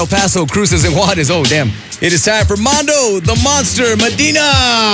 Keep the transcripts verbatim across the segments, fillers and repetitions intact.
El Paso, Cruces, and Juarez. Oh, damn. It is time for Mondo, the Monster, Medina.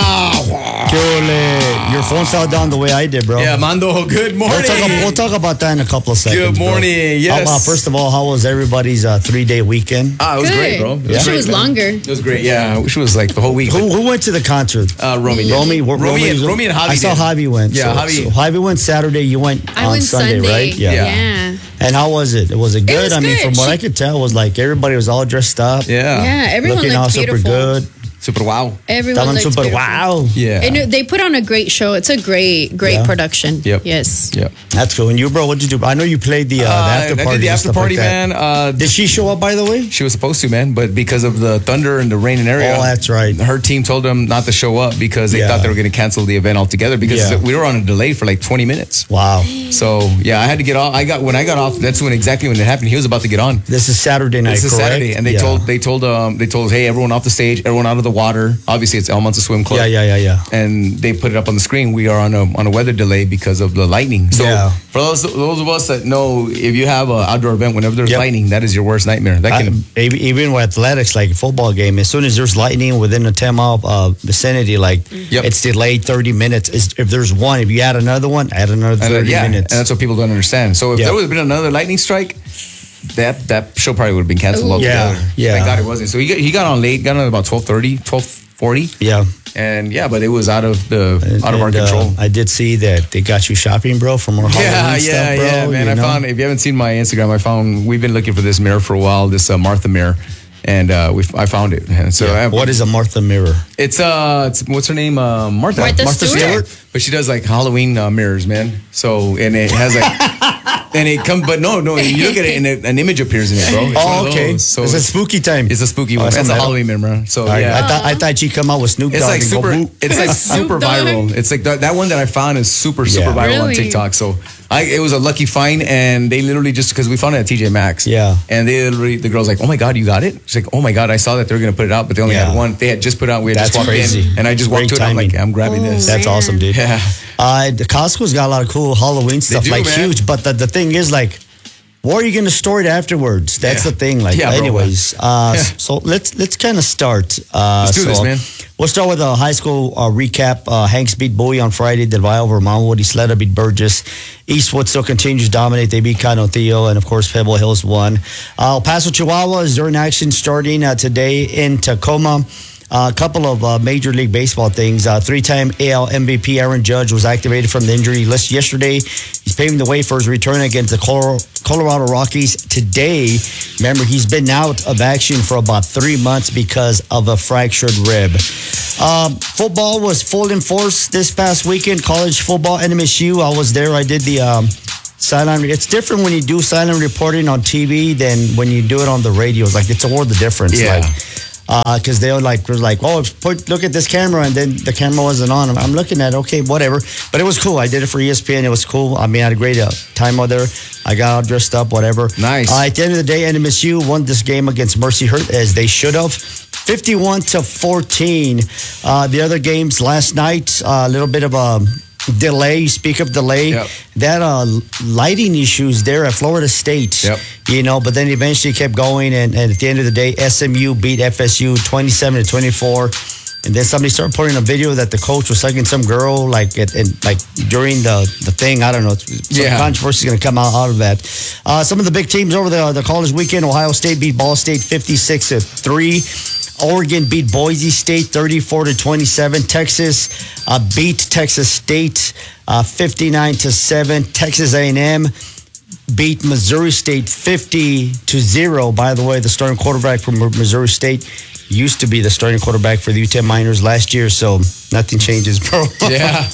Ole, your phone fell down the way I did, bro. Yeah, Mondo, good morning. We'll talk, we'll talk about that in a couple of seconds. Good morning, bro. yes. How, uh, first of all, how was everybody's uh, three-day weekend? Ah, it was Good. great, bro. It Wish was it was great, man. longer. It was great, yeah. I wish it was like the whole week. Who, who went to the concert? Uh, Romy. Romy, Romy, Romy, and, Romy and Javi I saw did. Javi went. Yeah, so, Javi. So Javi went Saturday. You went I on went Sunday, Sunday. right? Yeah. Yeah. And how was it? Was it good? was I mean, good. from what She- I could tell, it was like everybody was all dressed up. Yeah. Yeah, everyone Looking all looked super beautiful. good. Super wow. Everyone Estaban looked super beautiful. wow. Yeah. And they put on a great show. It's a great, great Yeah. production. Yep. Yes. Yep. That's cool. And you, bro, what'd you do? I know you played the, uh, the after I party. did the and after stuff party, like that. man. Uh, Did she show up, by the way? She was supposed to, man, but because of the thunder and the rain and area, Oh, that's right. her team told them not to show up because they Yeah. thought they were going to cancel the event altogether because Yeah. we were on a delay for like twenty minutes. Wow. So yeah, I had to get off. I got when I got off. That's when exactly when it happened. He was about to get on. This is Saturday night, This is correct? Saturday, and they Yeah. told they told um they told us, hey, everyone off the stage, everyone out of the water. Obviously, it's El Monte Swim Club. Yeah, yeah, yeah, yeah. And they put it up on the screen. We are on a on a weather delay because of the lightning. So Yeah. for those those of us that know, if you have an outdoor event, whenever there's Yep. lightning, that is your worst nightmare. That I, can even even with athletics, like a football game, as soon as there's lightning within a ten mile uh, vicinity, like Yep. it's delayed thirty minutes. It's, if there's one, if you add another one, add another and, uh, thirty yeah, minutes. and that's what people don't understand. So if Yeah. there would have been another lightning strike, that that show probably would have been canceled Ooh. altogether. Yeah, yeah. Thank God it wasn't. So he got, he got on late, got on about twelve thirty, twelve forty. yeah, And yeah, but it was out of the And- out of our and, uh, control. I did see that they got you shopping, bro, for more Yeah, Halloween yeah, stuff, bro. yeah, man. you I know? found, if you haven't seen my Instagram, I found, we've been looking for this mirror for a while, this uh, Martha mirror. And uh, we, I found it. And so Yeah. I, What is a Martha mirror? It's uh, it's, what's her name? Uh, Martha. Martha Stewart? But she does like Halloween uh, mirrors, man. So and it has like, and it comes. But no, no. You look at it and it, an image appears in it, bro. It's one Oh, of okay. those. So it's a spooky time. It's a spooky Oh, one. it's It's a a metal. Halloween mirror. So I, yeah. I thought I thought she'd come out with Snoop It's Dogg like and super. go boop. It's like super Snoop Dogg? viral. It's like that, that one that I found is super super Yeah. viral on Really? TikTok. So I it was a lucky find, and they literally just because we found it at T J Maxx. Yeah. And they literally the girl's like, oh my god, you got it? She's like, oh my god, I saw that they were gonna put it out, but they only Yeah. had one. They had just put it out. We had That's just walked crazy. in, and I just Great walked to it. I'm like, timing. I'm grabbing Oh, this. That's man. awesome, dude. Yeah. Uh, the Costco's got a lot of cool Halloween stuff, do, like man. huge. But the, the thing is, like, where are you going to store it afterwards? That's Yeah. the thing. Like, Yeah, bro. anyways, uh, Yeah. so let's let's kind of start. Uh, Let's do so this, man. We'll start with a high school uh, recap. Uh, Hanks beat Bowie on Friday. Del Valle over Mountwood. Isleta beat Burgess. Eastwood still continues to dominate. They beat Cano Theo, and of course Pebble Hills won. Uh, El Paso, Chihuahua is during action starting uh, today in Tacoma. Uh, a couple of uh, Major League Baseball things. Uh, three-time A L M V P Aaron Judge was activated from the injury list yesterday. He's paving the way for his return against the Colo- Colorado Rockies today. Remember, he's been out of action for about three months because of a fractured rib. Um, football was full in force this past weekend. College football, N M S U. I was there. I did the um, sideline. It's different when you do silent reporting on T V than when you do it on the radio. It's like it's a world of difference. Yeah. Like, because they were like, was like, oh, put, look at this camera, and then the camera wasn't on. I'm, I'm looking at it, okay, whatever. But it was cool. I did it for E S P N. It was cool. I mean, I had a great uh, time out there. I got all dressed up, whatever. Nice. Uh, at the end of the day, N M S U won this game against Mercyhurst as they should have. fifty-one to fourteen. Uh, the other games last night, uh, a little bit of a delay. You speak of delay. Yep. That uh, lighting issues there at Florida State. Yep. You know, but then eventually kept going, and, and at the end of the day, S M U beat F S U twenty-seven to twenty-four. And then somebody started putting a video that the coach was hugging some girl, like at, and like during the, the thing. I don't know. Some Yeah. controversy is going to come out, out of that. Uh, some of the big teams over the the college weekend: Ohio State beat Ball State fifty-six to three. Oregon beat Boise State thirty-four to twenty-seven. Texas uh, beat Texas State uh, fifty-nine to seven. Texas A and M beat Missouri State fifty to zero. By the way, the starting quarterback from Missouri State used to be the starting quarterback for the U ten Miners last year, so nothing changes, bro. Yeah.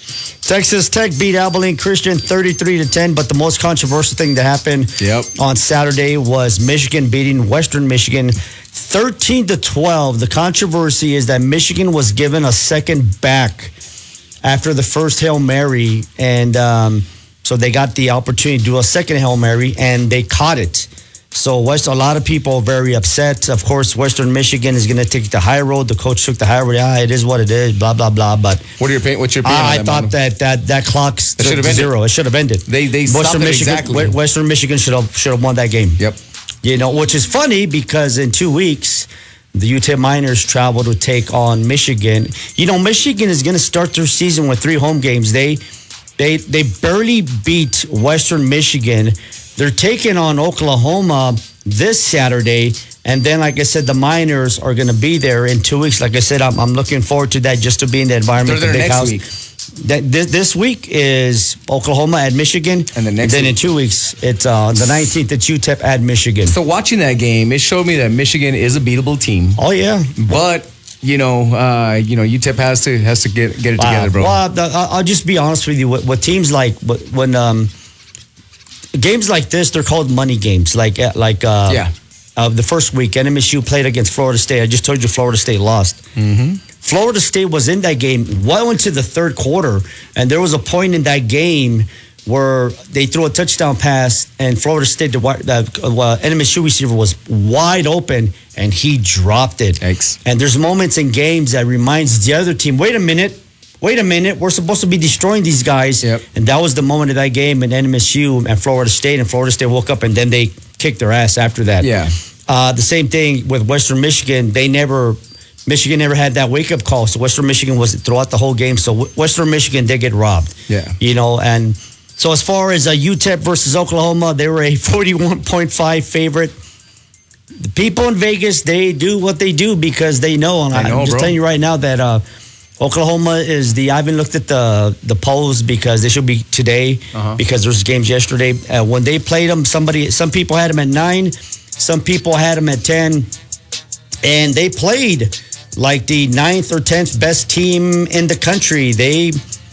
Texas Tech beat Abilene Christian thirty-three to ten, but the most controversial thing that happened Yep. on Saturday was Michigan beating Western Michigan thirteen to twelve. The controversy is that Michigan was given a second back after the first Hail Mary, and um, so they got the opportunity to do a second Hail Mary, and they caught it. So West, a lot of people are very upset. Of course, Western Michigan is going to take the high road. The coach took the high road. Yeah, it is what it is. Blah blah blah. But What are your pain? What's your opinion? I on thought Manu? that that that clock's It should have to ended. zero. It should have ended. They- they stopped Western it Michigan exactly. Western Michigan should have should have won that game. Yep. You know, which is funny because in two weeks, the U T E P Miners travel to take on Michigan. You know, Michigan is going to start their season with three home games. They, they, they barely beat Western Michigan. They're taking on Oklahoma this Saturday. And then, like I said, the Miners are going to be there in two weeks. Like I said, I'm, I'm looking forward to that just to be in the environment. They're the there big next house. week. That, this, this week is Oklahoma at Michigan. And the next then week. in two weeks, it's uh, the nineteenth, it's U T E P at Michigan. So watching that game, it showed me that Michigan is a beatable team. Oh, yeah. But you know, uh, you know, U T E P has to has to get get it Wow. together, bro. Well, I'll I'll just be honest with you. With, with teams like when um, games like this, they're called money games. Like uh, like uh, Yeah. uh, the first week, N M S U played against Florida State. I just told you Florida State lost. Mm-hmm. Florida State was in that game well into the third quarter, and there was a point in that game where they threw a touchdown pass, and Florida State, the, the uh, N M S U receiver was wide open, and he dropped it. Yikes. And there's moments in games that reminds the other team, wait a minute, wait a minute, we're supposed to be destroying these guys. Yep. And that was the moment of that game in N M S U and Florida State, and Florida State woke up, and then they kicked their ass after that. Yeah. Uh, the same thing with Western Michigan. They never, Michigan never had that wake-up call. So Western Michigan was throughout the whole game. So Western Michigan did get robbed. Yeah. You know, and so as far as uh, U T E P versus Oklahoma, they were a forty-one point five favorite. The people in Vegas, they do what they do because they know. And I know, I'm just bro. telling you right now that uh, Oklahoma is the, I haven't looked at the the polls because they should be today Uh-huh. because there's games yesterday. Uh, when they played them, somebody, some people had them at nine, some people had them at ten, and they played like the ninth or tenth best team in the country. They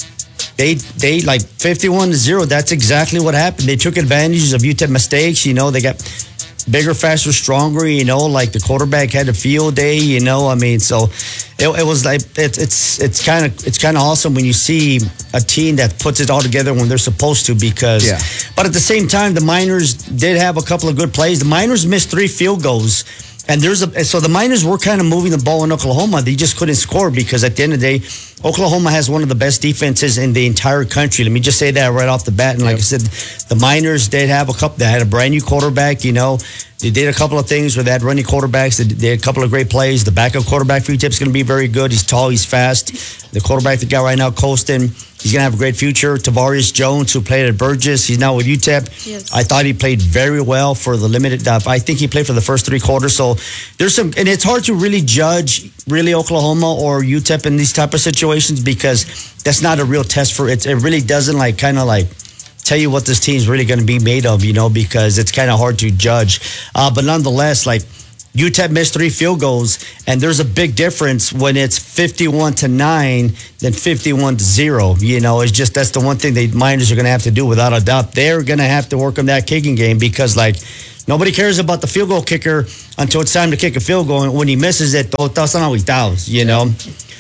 They they like fifty-one to zero. That's exactly what happened. They took advantage of U T E P mistakes. You know, they got bigger, faster, stronger. You know, like the quarterback had a field day. You know, I mean, so it, it was like it's it's it's kind of it's kind of awesome when you see a team that puts it all together when they're supposed to. Because, Yeah. but at the same time, the Miners did have a couple of good plays. The Miners missed three field goals. And there's a so the Miners were kind of moving the ball in Oklahoma. They just couldn't score because at the end of the day, Oklahoma has one of the best defenses in the entire country. Let me just say that right off the bat. And like Yep. I said, the Miners did have a couple. They had a brand new quarterback. You know, they did a couple of things where they had running quarterbacks. They did a couple of great plays. The backup quarterback for U T E P is going to be very good. He's tall. He's fast. The quarterback they got right now, Colston, he's going to have a great future. Tavarius Jones, who played at Burgess, he's now with U T E P. Yes. I thought he played very well for the limited. Uh, I think he played for the first three quarters. So there's some, and it's hard to really judge really Oklahoma or U T E P in these type of situations because that's not a real test for it. It really doesn't like kind of like tell you what this team's really going to be made of, you know, because it's kind of hard to judge. Uh, but nonetheless, like U T E P missed three field goals, and there's a big difference when it's fifty-one to nine than fifty-one to zero. You know, it's just that's the one thing the Miners are going to have to do without a doubt. They're going to have to work on that kicking game because, like, nobody cares about the field goal kicker until it's time to kick a field goal. And when he misses it, todos están aguitados, you know.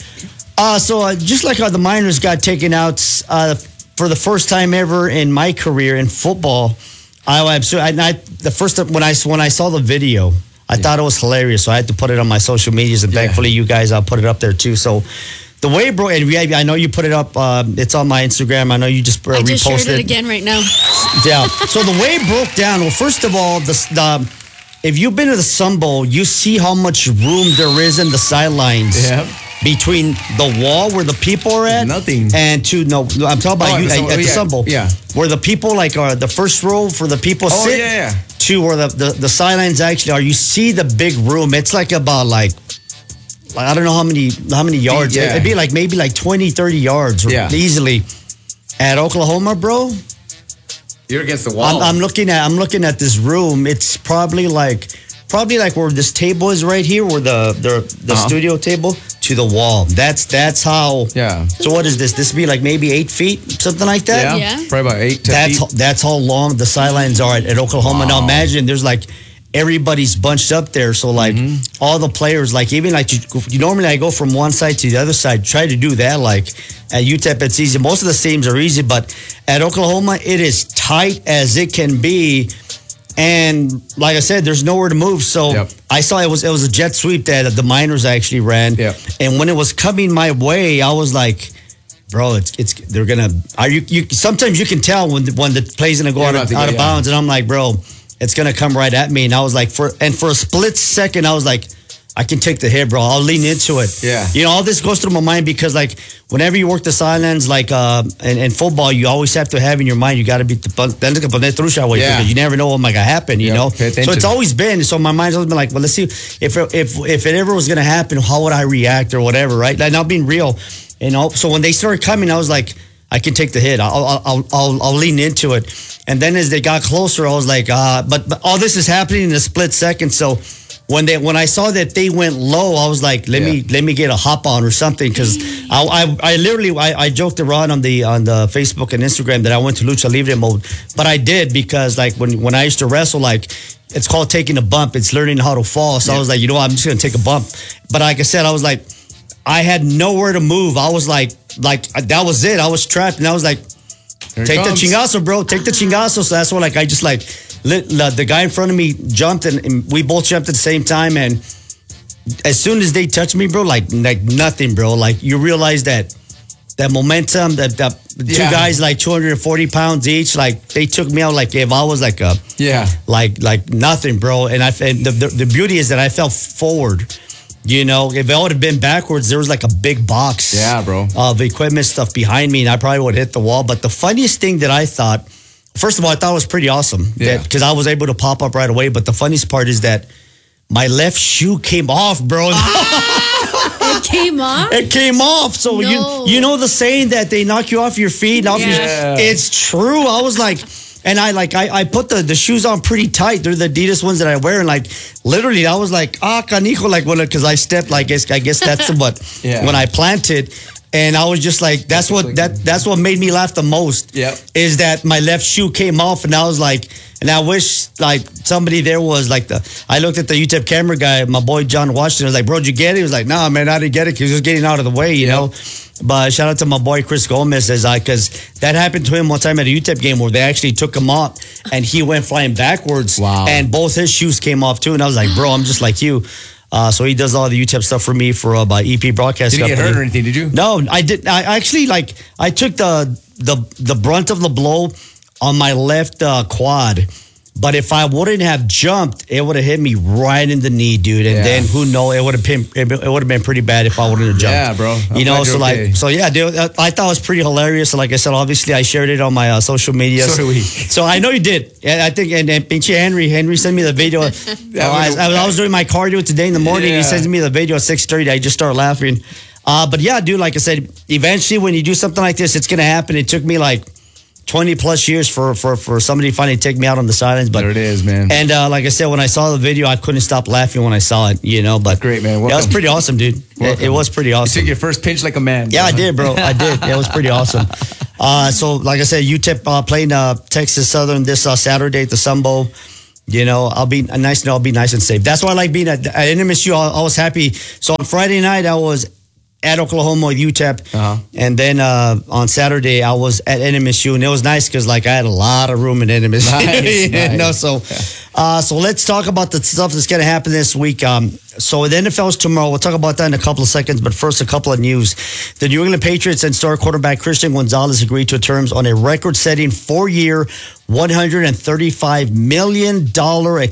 Uh, so uh, just like how the Miners got taken out uh, for the first time ever in my career in football, I, I, I the first when I when I saw the video, I yeah. thought it was hilarious. So I had to put it on my social medias, and yeah. thankfully you guys uh, put it up there too. So the way it broke, and we, I know you put it up. Uh, it's on my Instagram. I know you just uh, I just reposted shared it again right now. Yeah. So the way it broke down. Well, first of all, the, the if you've been to the Sun Bowl, you see how much room there is in the sidelines. Yeah. Between the wall where the people are at, nothing, and to no, I'm talking about oh, you so, at, at the yeah, Sun Bowl, yeah, where the people like are the first row for the people oh, sit, yeah, yeah. to where the, the the sidelines actually are. You see the big room. It's like about like, like I don't know how many how many yards. Yeah. It'd be like maybe like twenty, thirty yards, yeah. easily. At Oklahoma, bro, you're against the wall. I'm, I'm looking at I'm looking at this room. It's probably like probably like where this table is right here, where the the, the uh-huh. studio table. To the wall. That's that's how. Yeah. So what is this? This would be like maybe eight feet, something like that. Yeah. yeah. Probably about eight. Ten that's feet. that's how long the sidelines are at, at Oklahoma. Wow. Now imagine there's like everybody's bunched up there. So like mm-hmm. all the players, like even like you, you normally I go from one side to the other side. Try to do that. Like at U T E P, it's easy. Most of the teams are easy, but at Oklahoma, it is tight as it can be. And like I said, there's nowhere to move. So yep. I saw it was it was a jet sweep that the Miners actually ran. Yep. And when it was coming my way, I was like, "Bro, it's it's they're gonna." Are you? you sometimes you can tell when the, when the play's gonna go You're out, about of, to out go, of yeah. bounds, and I'm like, "Bro, it's gonna come right at me. And I was like, for and for a split second, I was like, I can take the hit, bro. I'll lean into it. Yeah. You know, all this goes through my mind because, like, whenever you work the sidelines, like, uh, in, in football, you always have to have in your mind, you got to be the Yeah. because you never know what might happen, you Yeah, know? pay So attention. it's always been, so my mind's always been like, well, let's see if if if it ever was going to happen, how would I react or whatever, right? Like, not being real, you know? So when they started coming, I was like, I can take the hit. I'll I'll I'll, I'll, I'll lean into it. And then as they got closer, I was like, uh, but, but all this is happening in a split second, so when they when I saw that they went low, I was like, let Yeah. me let me get a hop on or something because I, I I literally I, I joked around on the on the Facebook and Instagram that I went to lucha libre mode, but I did because like when when I used to wrestle, like it's called taking a bump. It's learning how to fall. So Yeah. I was like, you know what, I'm just gonna take a bump. But like I said, I was like, I had nowhere to move. I was like like that was it. I was trapped, and I was like, Here it take the comes. chingazo, bro. Take the chingazo. So that's what like I just like lit, the, the guy in front of me jumped and, and we both jumped at the same time. And as soon as they touched me, bro, like like nothing, bro. Like you realize that that momentum, that, that the two Yeah. guys like two hundred forty pounds each, like they took me out like if I was like a Yeah. like like nothing, bro. And I and the, the the beauty is that I fell forward. You know, if I would have been backwards, there was like a big box Yeah, bro. of equipment stuff behind me, and I probably would have hit the wall. But the funniest thing that I thought, first of all, I thought it was pretty awesome Yeah. because I was able to pop up right away. But the funniest part is that my left shoe came off, bro. It came off. It came off. So No. you you know the saying that they knock you off your feet, off Yeah. your, it's true. I was like, and I like I, I put the, the shoes on pretty tight. They're the Adidas ones that I wear, and like literally, I was like, ah, canijo, like when because I stepped, like I guess I guess that's what Yeah. when I planted. And I was just like, that's what that that's what made me laugh the most. Yep. Is that my left shoe came off, and I was like, and I wish like somebody there was like the. I looked at the U T E P camera guy, my boy John Washington. I was like, bro, did you get it? He was like, nah, man, I didn't get it. 'Cause he was just getting out of the way, you Yep. know. But shout out to my boy Chris Gomez, as I because that happened to him one time at a U T E P game where they actually took him off, and he went flying backwards. Wow. And both his shoes came off too, and I was like, bro, I'm just like you. Uh, so he does all the U T E P stuff for me for uh, by E P Broadcast. Did you get Company. hurt or anything? Did you? No, I did. I actually like. I took the the the brunt of the blow on my left uh, quad, but if I wouldn't have jumped, it would have hit me right in the knee, dude. And Yeah. then who knows? It would have been it would have been pretty bad if I wouldn't have jumped. Yeah, bro. I'm you know, glad so you're like, okay. so yeah, dude. uh, I thought it was pretty hilarious. So like I said, obviously I shared it on my uh, social media. So did we. So I know you did. And I think and, and Pinchy Henry Henry sent me the video. Uh, I, I was doing my cardio today in the morning. Yeah. He sends me the video at six thirty. I just started laughing. Uh, but yeah, dude, like I said, eventually when you do something like this, it's going to happen. It took me like twenty plus years for, for, for somebody to finally take me out on the sidelines. But There it is, man. And uh, like I said, when I saw the video, I couldn't stop laughing when I saw it, you know. But Great, man. That was Welcome. pretty awesome, dude. It, Welcome. it was pretty You awesome. took your first pinch like a man. Yeah, I did, bro. I did. It was pretty awesome. Uh, so, like I said, U T E P uh, playing uh, Texas Southern this uh, Saturday at the Sun Bowl. You know, I'll be a nice. I'll be nice and safe. That's why I like being at, at N M S U. I, I was happy. So on Friday night, I was at Oklahoma with U T E P, Uh-huh. and then uh, on Saturday I was at N M S U, and it was nice because like I had a lot of room in N M S U. Nice, you nice. know, so uh, so let's talk about the stuff that's going to happen this week. Um, so the N F L is tomorrow. We'll talk about that in a couple of seconds, but first a couple of news. The New England Patriots and star quarterback Christian Gonzalez agreed to terms on a record-setting four-year, one hundred thirty-five million dollars